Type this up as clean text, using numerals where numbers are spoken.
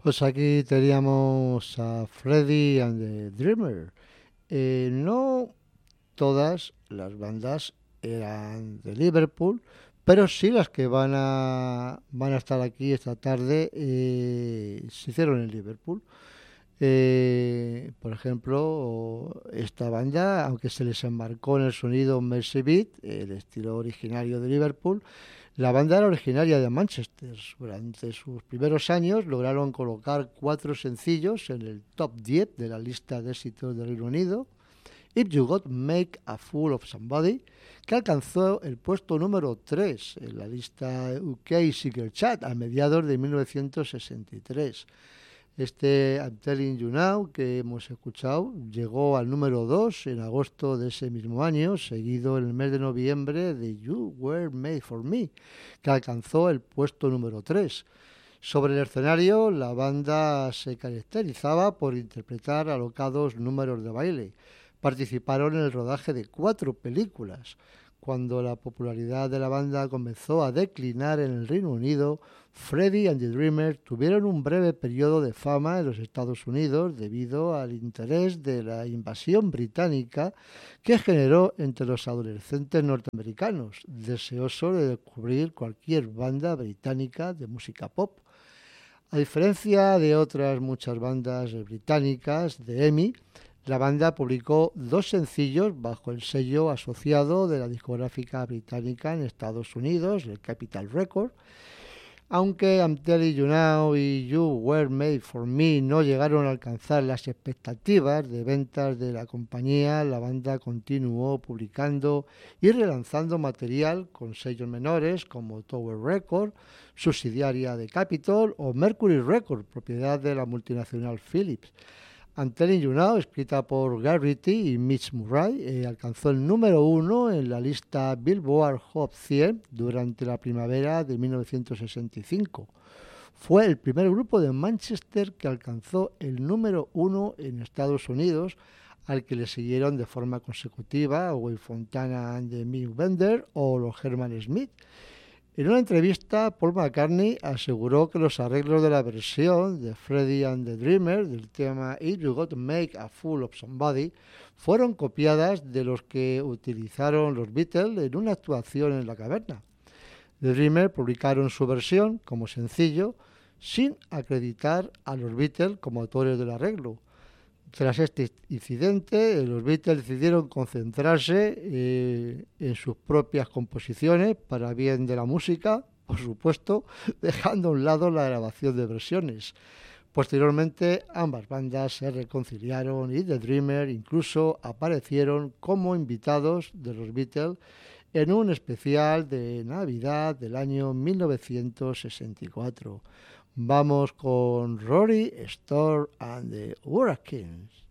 Pues aquí teníamos a Freddy and the Dreamer. No todas las bandas eran de Liverpool, pero sí las que van a estar aquí esta tarde se hicieron en Liverpool. Por ejemplo, esta banda, aunque se les embarcó en el sonido Mercy Beat, el estilo originario de Liverpool, la banda era originaria de Manchester. Durante sus primeros años lograron colocar cuatro sencillos en el top 10 de la lista de éxitos del Reino Unido. If You Got Make a Fool of Somebody, que alcanzó el puesto número 3 en la lista UK Secret Chat a mediados de 1963. Este I'm Telling You Now que hemos escuchado llegó al número 2 en agosto de ese mismo año, seguido en el mes de noviembre de You Were Made For Me, que alcanzó el puesto número 3. Sobre el escenario, la banda se caracterizaba por interpretar alocados números de baile. Participaron en el rodaje de 4 películas. Cuando la popularidad de la banda comenzó a declinar en el Reino Unido, Freddie and the Dreamers tuvieron un breve periodo de fama en los Estados Unidos debido al interés de la invasión británica que generó entre los adolescentes norteamericanos, deseosos de descubrir cualquier banda británica de música pop. A diferencia de otras muchas bandas británicas de EMI, la banda publicó 2 sencillos bajo el sello asociado de la discográfica británica en Estados Unidos, el Capitol Records. Aunque I'm Telling You Now y You Were Made For Me no llegaron a alcanzar las expectativas de ventas de la compañía, la banda continuó publicando y relanzando material con sellos menores como Tower Records, subsidiaria de Capitol, o Mercury Records, propiedad de la multinacional Philips. I'm Telling You Now, escrita por Garrity y Mitch Murray, alcanzó el número 1 en la lista Billboard Hot 100 durante la primavera de 1965. Fue el primer grupo de Manchester que alcanzó el número 1 en Estados Unidos, al que le siguieron de forma consecutiva Wayne Fontana and the Mick Bender o los Herman Smith. En una entrevista, Paul McCartney aseguró que los arreglos de la versión de Freddie and the Dreamer del tema If You Got to Make a Fool of Somebody fueron copiadas de los que utilizaron los Beatles en una actuación en la caverna. The Dreamer publicaron su versión como sencillo sin acreditar a los Beatles como autores del arreglo. Tras este incidente, los Beatles decidieron concentrarse en sus propias composiciones para bien de la música, por supuesto, dejando a un lado la grabación de versiones. Posteriormente, ambas bandas se reconciliaron y The Dreamer incluso aparecieron como invitados de los Beatles en un especial de Navidad del año 1964. Vamos con Rory Storr and the Hurricanes.